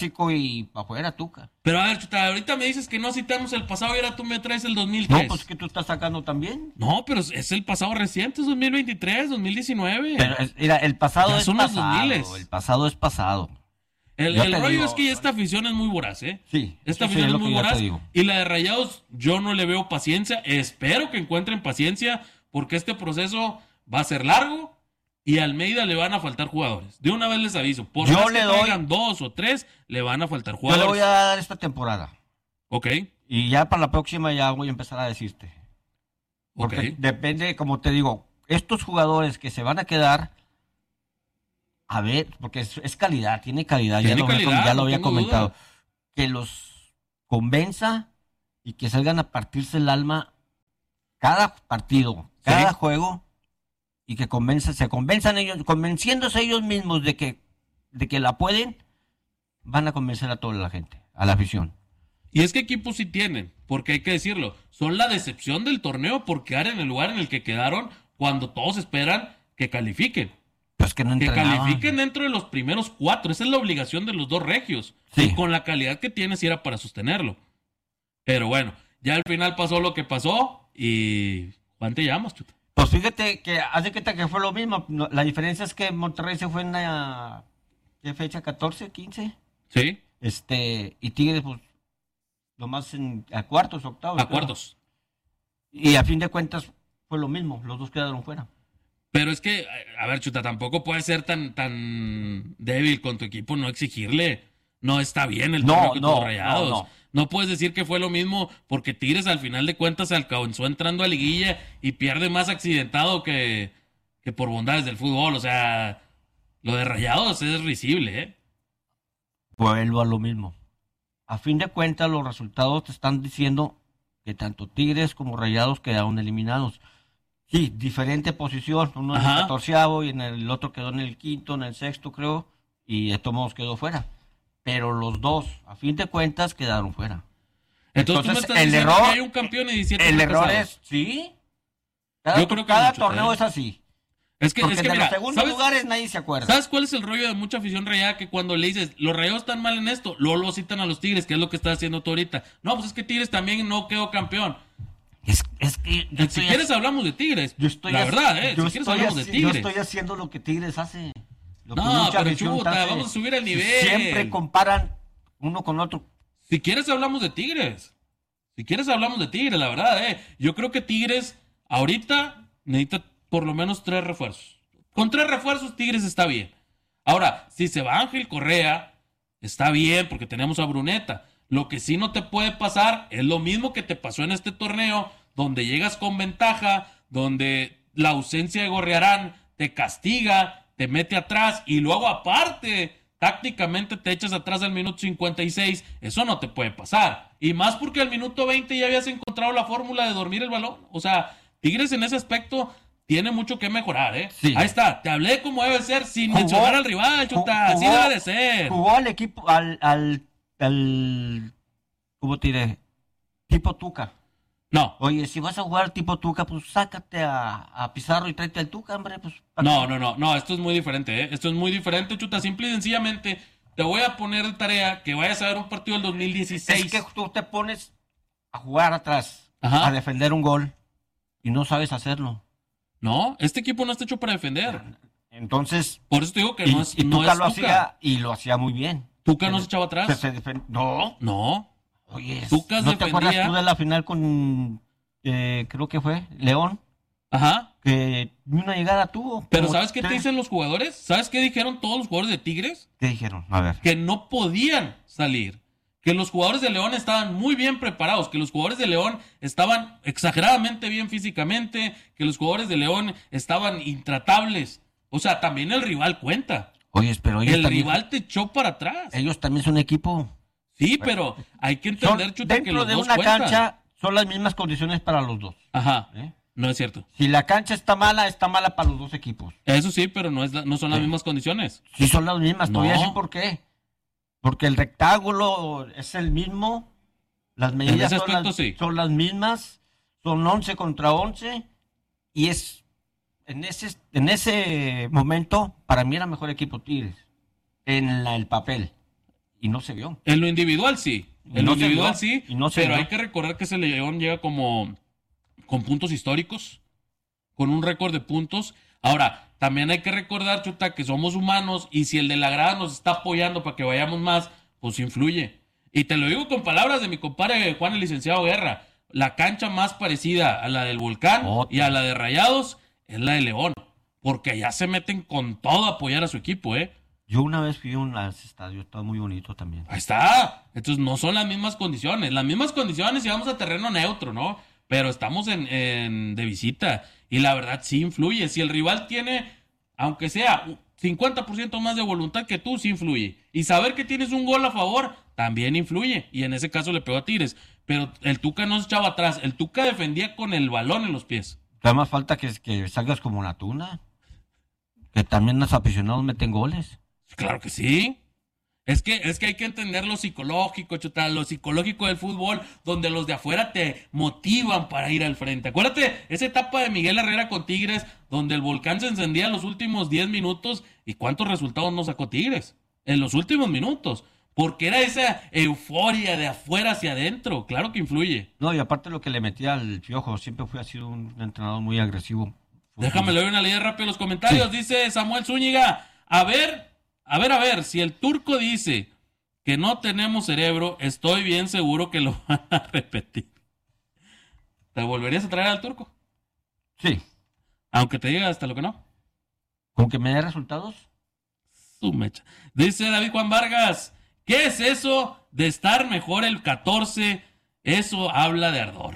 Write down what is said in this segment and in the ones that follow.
Chico y para afuera, Tuca. Pero a ver, Chuta, ahorita me dices que no citamos el pasado y ahora tú me traes el No, 2003. pues que tú estás sacando también. No, pero es el pasado reciente, es 2023, 2019. Pero mira, el pasado Ya es son los pasado. 2000s. El pasado es pasado. El Yo te rollo digo, es que esta afición es muy voraz, ¿eh? Sí, Esta eso sí afición es es lo muy que yo te voraz. digo. Y la de Rayados, yo no le veo paciencia. Espero que encuentren paciencia, porque este proceso va a ser largo y a Almeida le van a faltar jugadores. De una vez les aviso. Por Yo más le que doy- traigan 2 o 3, le van a faltar Yo le jugadores. voy a dar esta temporada. Ok, Y ya para la próxima ya voy a empezar a decirte. ok. Porque depende, como te digo, estos jugadores que se van a quedar, a ver, porque es calidad, tiene calidad, Tiene ya calidad, lo no había tengo comentado. duda. Que los convenza y que salgan a partirse el alma cada partido, cada Sí. juego, y que se convenzan ellos, convenciéndose ellos mismos de que la pueden, van a convencer a toda la gente, a la afición. Y es que equipos sí tienen, porque hay que decirlo, son la decepción del torneo por quedar en el lugar en el que quedaron cuando todos esperan que califiquen. Pues que no Que entrenaban. califiquen dentro de los primeros 4. Esa es la obligación de los dos regios. Sí. Y con la calidad que tiene, si era para sostenerlo. Pero bueno, ya al final pasó lo que pasó y... ¿Juan te llamas, Chuta? Pues fíjate que hace que fue lo mismo. La diferencia es que Monterrey se fue en la ¿qué fecha? ¿14, 15? ¿Sí? Y Tigres, pues, nomás a cuartos, octavos. A creo. cuartos. Y a fin de cuentas fue lo mismo, los dos quedaron fuera. Pero es que, a ver, Chuta, tampoco puedes ser tan débil con tu equipo, no exigirle. No está bien el torneo con tus Rayados. no. No puedes decir que fue lo mismo porque Tigres al final de cuentas se alcanzó entrando a liguilla y pierde más accidentado que por bondades del fútbol. O sea, lo de Rayados es risible, ¿eh? Vuelvo a lo mismo. A fin de cuentas, los resultados te están diciendo que tanto Tigres como Rayados quedaron eliminados. Sí, diferente posición, uno en el Ajá. 14º y en el otro quedó en el quinto, en el sexto creo, y de todos modos quedó fuera. Pero los dos, a fin de cuentas, quedaron fuera. Entonces, tú me Entonces, estás el diciendo error- que hay un campeón y 17 El error fracasados. es, sí, Yo creo que cada mucho, torneo ¿eh? es así. Es que Porque de mira, los segundos ¿sabes? lugares nadie se acuerda. ¿Sabes cuál es el rollo de mucha afición rayada? Que cuando le dices, los Rayados están mal en esto, luego lo citan a los Tigres, que es lo que estás haciendo tú ahorita. No, pues es que Tigres también no quedó campeón. Es que yo Si estoy quieres hablamos de Tigres. Yo estoy La haci- verdad, yo si quieres estoy hablamos de haci- Tigres. Yo estoy haciendo lo que Tigres hace. Lo que No, mucha pero afición chuta, hace. vamos a subir el nivel. Siempre comparan uno con otro. Si quieres hablamos de Tigres. Si quieres hablamos de Tigres, la verdad, Yo creo que Tigres ahorita necesita por lo menos 3 refuerzos. Con 3 refuerzos Tigres está bien. Ahora, si se va Ángel Correa, está bien porque tenemos a Bruneta. Lo que sí no te puede pasar es lo mismo que te pasó en este torneo, donde llegas con ventaja, donde la ausencia de Gorriarán te castiga, te mete atrás y luego aparte tácticamente te echas atrás al minuto 56. Eso no te puede pasar. Y más porque al minuto 20 ya habías encontrado la fórmula de dormir el balón. O sea, Tigres en ese aspecto tiene mucho que mejorar, Sí. Ahí está, te hablé como debe ser sin mencionar al rival, Chuta. Así jugó- debe de ser. Jugó al equipo, al ¿cómo te diré? Tipo Tuca. No, Oye, si vas a jugar tipo Tuca, pues sácate a Pizarro y tráete al Tuca, hombre. Pues, ¿para no, qué? no, esto es muy diferente, Esto es muy diferente, Chuta. Simple y sencillamente te voy a poner de tarea que vayas a ver un partido del 2016. Es que tú te pones a jugar atrás, Ajá. a defender un gol, y no sabes hacerlo. No, este equipo no está hecho para defender. Entonces, Por eso te digo que y, no es, y no Tuca es lo Tuca. hacía, y lo hacía muy bien. Tuca no se echaba atrás. No. No. Oye, Tuca ¿no te acuerdas defendía. tú de la final con, creo que fue, León? Ajá. Que ni una llegada tuvo. Pero Como ¿sabes qué te tres. dicen los jugadores? ¿Sabes qué dijeron todos los jugadores de Tigres? ¿Qué dijeron? A ver. Que no podían salir. Que los jugadores de León estaban muy bien preparados, que los jugadores de León estaban exageradamente bien físicamente, que los jugadores de León estaban intratables. O sea, también el rival cuenta. Oye, pero El rival te echó para atrás. ellos también son equipo. Sí, pero hay que Son- entender, Chuta, que dentro los de dos una cuentan. cancha son las mismas condiciones para los dos. Ajá, ¿eh? no es cierto. Si la cancha está mala para los dos equipos. Eso sí, pero no son las Sí. mismas condiciones. Sí son las mismas, te voy a No. decir por qué. Porque el rectángulo es el mismo, las medidas ese son aspecto las, sí. son las mismas, son 11 contra 11, y es en ese momento, para mí era mejor equipo Tigres, en el papel. y no se vio. En lo individual sí. En lo individual sí, pero hay que recordar que ese León llega como con puntos históricos, con un récord de puntos. Ahora, también hay que recordar, Chuta, que somos humanos y si el de la grada nos está apoyando para que vayamos más, pues influye. Y te lo digo con palabras de mi compadre Juan, el licenciado Guerra. La cancha más parecida a la del Volcán y a la de Rayados es la de León, porque allá se meten con todo a apoyar a su equipo, ¿eh? Yo una vez fui a un estadio, estaba muy bonito también. Ahí está. Entonces no son las mismas condiciones. Las mismas condiciones si vamos a terreno neutro, ¿no? Pero estamos de visita. Y la verdad sí influye. Si el rival tiene, aunque sea 50% más de voluntad que tú, sí influye. Y saber que tienes un gol a favor también influye. Y en ese caso le pegó a Tigres. Pero el Tuca no se echaba atrás. El Tuca defendía con el balón en los pies. Da más falta que salgas como una tuna. Que también los aficionados meten goles. Claro que sí. Es que hay que entender lo psicológico, Chuta, lo psicológico del fútbol, donde los de afuera te motivan para ir al frente. Acuérdate, esa etapa de Miguel Herrera con Tigres, donde el Volcán se encendía en los últimos 10 minutos, ¿y cuántos resultados no sacó Tigres? En los últimos minutos. Porque era esa euforia de afuera hacia adentro. Claro que influye. No, y aparte lo que le metía al Piojo, siempre ha sido un entrenador muy agresivo. Déjame leer una ley rápido los comentarios. Sí. Dice Samuel Zúñiga, a ver, si el Turco dice que no tenemos cerebro, estoy bien seguro que lo van a repetir. ¿Te volverías a traer al Turco? Sí. Aunque te diga hasta lo que no. ¿Con que me dé resultados? Su mecha. Dice David Juan Vargas, ¿qué es eso de estar mejor el 14? Eso habla de ardor.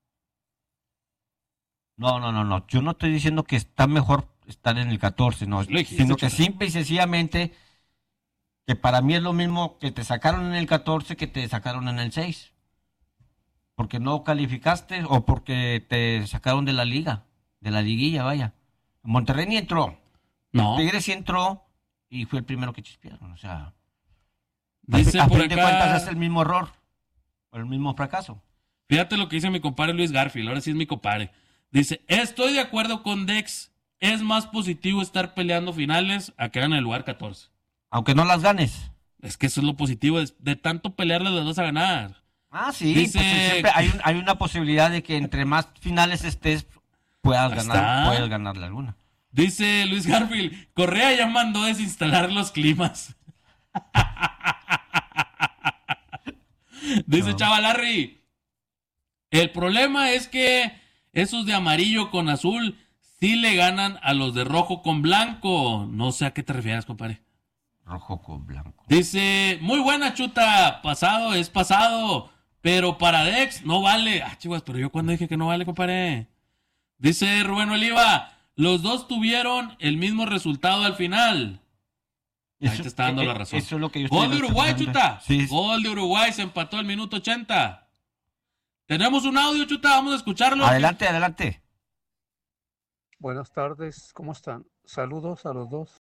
No. Yo no estoy diciendo que está mejor estar en el 14, no, sino que simple y sencillamente que para mí es lo mismo que te sacaron en el 14 que te sacaron en el 6. Porque no calificaste o porque te sacaron de la liga, de la liguilla, vaya. Monterrey ni entró. No. Tigres sí entró y fue el primero que chispearon, o sea. Dice a por fin de acá... cuentas es el mismo error, o el mismo fracaso. Fíjate lo que dice mi compadre Luis Garfield, ahora sí es mi compadre. Dice, estoy de acuerdo con Dex, es más positivo estar peleando finales a quedar en el lugar 14. Aunque no las ganes. Es que eso es lo positivo, de tanto pelearlas las vas a ganar. Ah, sí, dice... pues siempre hay una posibilidad de que entre más finales estés, puedas ganarle alguna. Dice Luis Garfield, Correa ya mandó desinstalar los climas. Dice Chavalarri, el problema es que esos de amarillo con azul sí le ganan a los de rojo con blanco. No sé a qué te refieres, compadre. Rojo con blanco. Dice, muy buena, Chuta, pasado es pasado, pero para Dex no vale. Ah, chivas, pero yo cuando dije que no vale, compadre. Dice Rubén Oliva, los dos tuvieron el mismo resultado al final. Ahí te está dando la razón. Eso es lo que yo Gol de Uruguay, Chuta. Sí. Gol de Uruguay, se empató al minuto 80. Tenemos un audio, Chuta, vamos a escucharlo. Adelante. Buenas tardes, ¿cómo están? Saludos a los dos.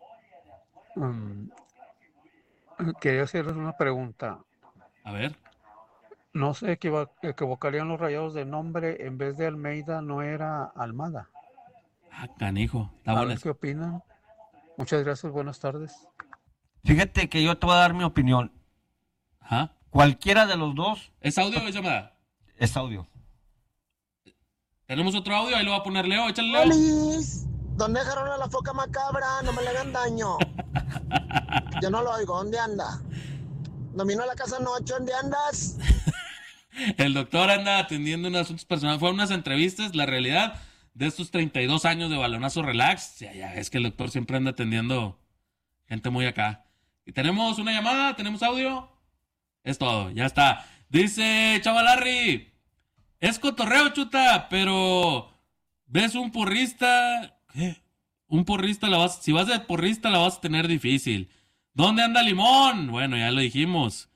Quería hacerles una pregunta. A ver. No se equivocarían los Rayados de nombre, en vez de Almeida no era Almada. Ah, canijo, está A bueno. ver qué opinan. Muchas gracias, buenas tardes. Fíjate que yo te voy a dar mi opinión. Ajá. Cualquiera de los dos. ¿Es audio o es llamada? Es audio. Tenemos otro audio, ahí lo va a poner Leo, échale Leo. ¡Polis! ¿Dónde dejaron a la foca macabra? No me le hagan daño. Yo no lo oigo, ¿dónde anda? Domino a la casa noche, ¿dónde andas? El doctor anda atendiendo unos asuntos personales. Fueron unas entrevistas, la realidad de estos 32 años de balonazo relax. Ya es que el doctor siempre anda atendiendo gente muy acá. Y tenemos una llamada, tenemos audio. Es todo, ya está. Dice Chavalarri, es cotorreo, Chuta, pero ves un porrista, ¿qué? Un porrista si vas de porrista la vas a tener difícil. ¿Dónde anda Limón? Bueno, ya lo dijimos.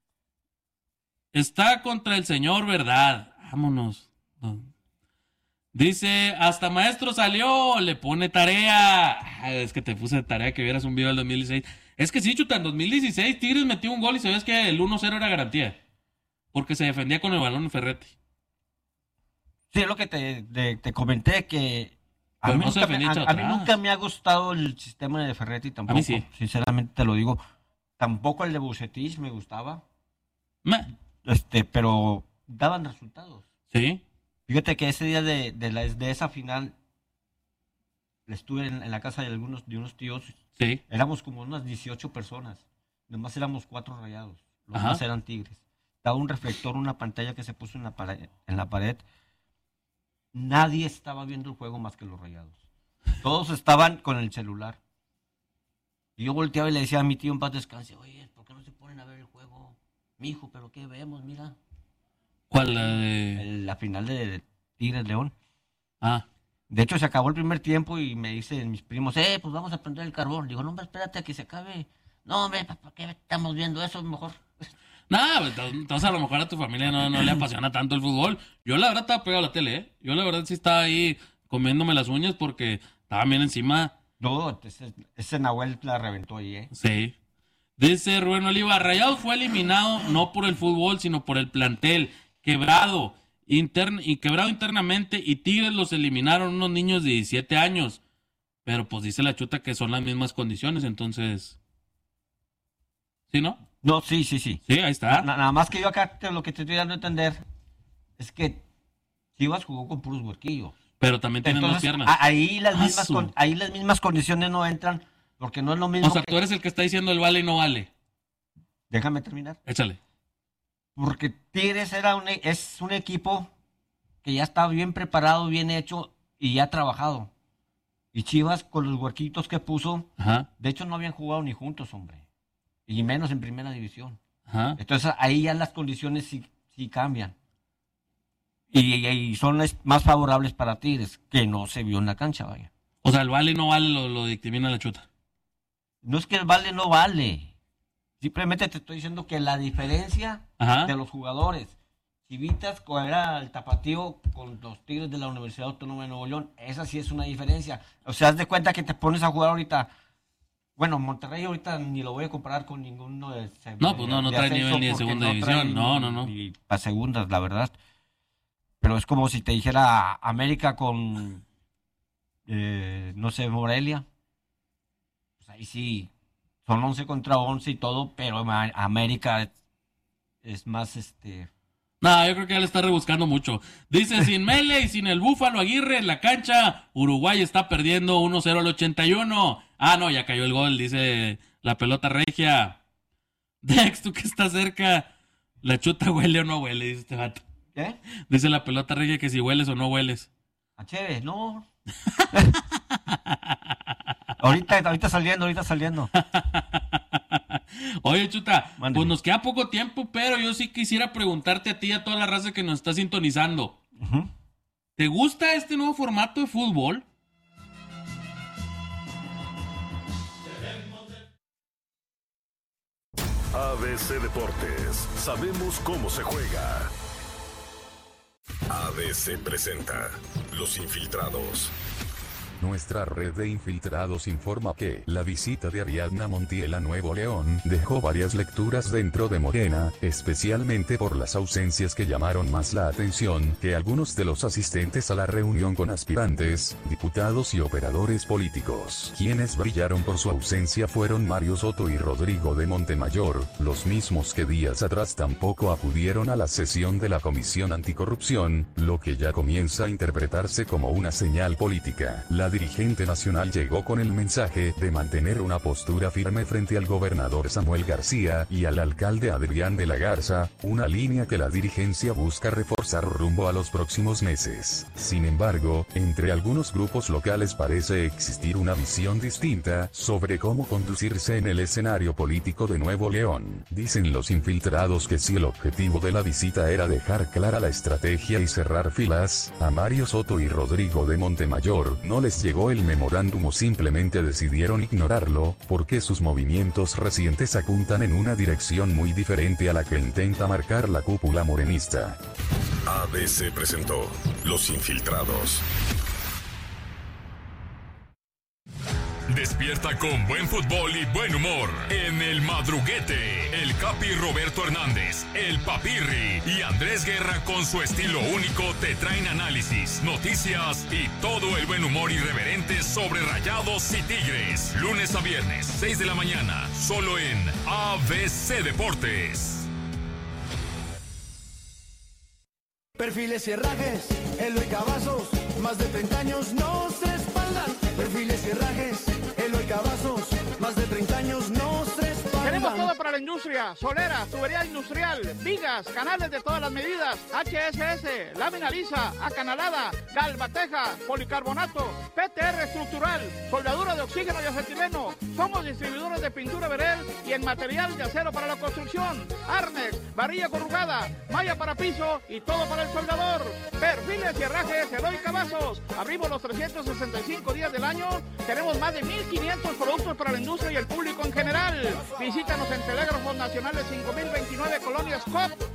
Está contra el señor, ¿verdad? Vámonos. Dice, hasta maestro salió, le pone tarea. Es que te puse de tarea que vieras un video del 2016. Es que sí, Chuta, en 2016 Tigres metió un gol y sabes que el 1-0 era garantía. Porque se defendía con el balón en Ferretti. Sí, es lo que te comenté, que a mí nunca me ha gustado el sistema de Ferretti tampoco. A mí sí. Sinceramente te lo digo. Tampoco el de Bucetich me gustaba. Meh. Pero daban resultados. Sí. Fíjate que ese día de esa final estuve en la casa de unos tíos. Sí. Éramos como unas 18 personas. Nomás éramos 4 rayados. Los Ajá. demás eran tigres. Estaba un reflector, una pantalla que se puso en la pared. Nadie estaba viendo el juego más que los rayados. Todos estaban con el celular. Y yo volteaba y le decía a mi tío en paz descanse, oye, ¿por qué no se ponen a ver el juego? Mijo, ¿pero qué vemos? Mira. ¿Cuál? La de...? La final de Tigres León. Ah. De hecho, se acabó el primer tiempo y me dicen mis primos, pues vamos a prender el carbón. Digo, no, hombre, espérate a que se acabe. No, hombre, ¿para qué estamos viendo eso? Mejor. Nada, entonces a lo mejor a tu familia no le apasiona tanto el fútbol. Yo la verdad estaba pegado a la tele, ¿eh? Yo la verdad sí estaba ahí comiéndome las uñas porque estaba bien encima. No, ese Nahuel la reventó ahí, ¿eh? Sí. Dice Rubén Oliva, Rayados fue eliminado no por el fútbol, sino por el plantel. Quebrado internamente, y Tigres los eliminaron unos niños de 17 años. Pero pues dice la chuta que son las mismas condiciones, entonces... ¿Sí, no? No, sí. Sí, ahí está. Nada más que yo acá lo que te estoy dando a entender es que Chivas jugó con puros huerquillos. Pero también tienen dos Entonces, piernas. ahí las mismas condiciones no entran, porque no es lo mismo. O sea, tú eres el que está diciendo el vale y no vale. Déjame terminar. Échale. Porque Tigres es un equipo que ya está bien preparado, bien hecho y ya trabajado. Y Chivas, con los huerquitos que puso, Ajá. de hecho no habían jugado ni juntos, hombre. Y menos en primera división. Ajá. Entonces ahí ya las condiciones sí cambian. Y son más favorables para Tigres, que no se vio en la cancha, vaya. O sea, el vale y no vale lo dictamina la chuta. No es que el vale no vale. Simplemente te estoy diciendo que la diferencia Ajá. de los jugadores, Chivitas era el tapatío con los Tigres de la Universidad Autónoma de Nuevo León, esa sí es una diferencia. O sea, haz de cuenta que te pones a jugar ahorita. Bueno, Monterrey ahorita ni lo voy a comparar con ninguno de... No, pues no trae nivel ni de segunda división. No. Ni para segundas, la verdad. Pero es como si te dijera América con, no sé, Morelia. Pues ahí sí, son 11 contra 11 y todo, pero América es más, No, yo creo que ya le está rebuscando mucho. Dice, sin Mele y sin el Búfalo Aguirre en la cancha, Uruguay está perdiendo 1-0 al 81. Ah, no, ya cayó el gol, dice la pelota regia. Dex, tú que estás cerca, la chuta huele o no huele, dice este vato. ¿Qué? Dice la pelota regia que si hueles o no hueles. A Chévez, no. ahorita saliendo. Oye, chuta, Mándeme. pues nos queda poco tiempo, pero yo sí quisiera preguntarte a ti y a toda la raza que nos está sintonizando. Uh-huh. ¿Te gusta este nuevo formato de fútbol? ABC Deportes, sabemos cómo se juega. ABC presenta Los Infiltrados. Nuestra red de infiltrados informa que la visita de Ariadna Montiel a Nuevo León dejó varias lecturas dentro de Morena, especialmente por las ausencias que llamaron más la atención que algunos de los asistentes a la reunión con aspirantes, diputados y operadores políticos. Quienes brillaron por su ausencia fueron Mario Soto y Rodrigo de Montemayor, los mismos que días atrás tampoco acudieron a la sesión de la Comisión Anticorrupción, lo que ya comienza a interpretarse como una señal política. La dirigente nacional llegó con el mensaje de mantener una postura firme frente al gobernador Samuel García y al alcalde Adrián de la Garza, una línea que la dirigencia busca reforzar rumbo a los próximos meses. Sin embargo, entre algunos grupos locales parece existir una visión distinta sobre cómo conducirse en el escenario político de Nuevo León. Dicen los infiltrados que si el objetivo de la visita era dejar clara la estrategia y cerrar filas, a Mario Soto y Rodrigo de Montemayor no les llegó el memorándum o simplemente decidieron ignorarlo, porque sus movimientos recientes apuntan en una dirección muy diferente a la que intenta marcar la cúpula morenista. ABC presentó Los Infiltrados. Despierta con buen fútbol y buen humor. En El Madruguete, el Capi Roberto Hernández, el Papirri y Andrés Guerra con su estilo único te traen análisis, noticias y todo el buen humor irreverente sobre Rayados y Tigres. Lunes a viernes, 6 de la mañana, solo en ABC Deportes. Perfiles y herrajes, Eloy Cavazos, más de 30 años nos respaldan. Perfiles y herrajes, Eloy Cavazos, más de 30 años nos respaldan. Tenemos todo para la industria: solera, tubería industrial, vigas, canales de todas las medidas, HSS, lámina lisa, acanalada, galvateja, policarbonato, PTR estructural, soldadura de oxígeno y acetileno. Somos distribuidores de pintura Verel y en material de acero para la construcción, Arnex, varilla corrugada, malla para piso y todo para el soldador. Perfiles y herrajes Eloy Cavazos. Abrimos los 365 días del año. Tenemos más de 1,500 productos para la industria y el público en general. Visítanos en Telégrafos Nacionales 5029, Colonia Scott.